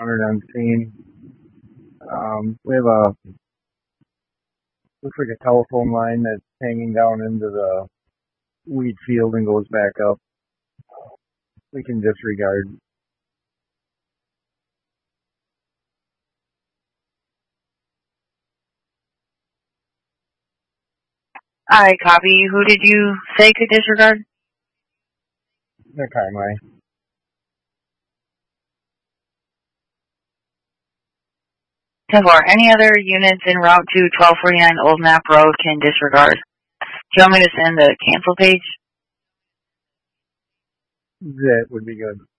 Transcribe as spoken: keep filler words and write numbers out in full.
responded on scene. Um, we have a, looks like a telephone line that's hanging down into the wheat field and goes back up. We can disregard. I copy. Who did you say could disregard? The Conway. ten four. Any other units en route to twelve forty-nine Old Map Road can disregard. Do you want me to send the cancel page? That would be good.